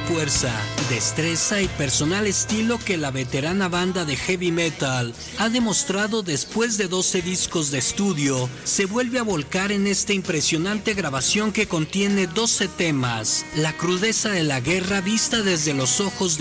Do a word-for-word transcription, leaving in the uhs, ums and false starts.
fuerza, destreza y personal estilo que la veterana banda de heavy metal ha demostrado después de doce discos de estudio, se vuelve a volcar en esta impresionante grabación que contiene doce temas, la crudeza de la guerra vista desde los ojos